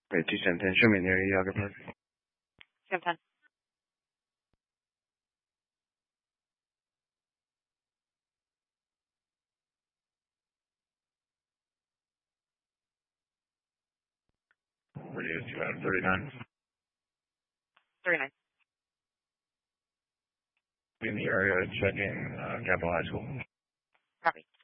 Wait, 210, show me an area, Yaga Park. 210. Radius 239. 39. In the area, checking Capital High School. Copy.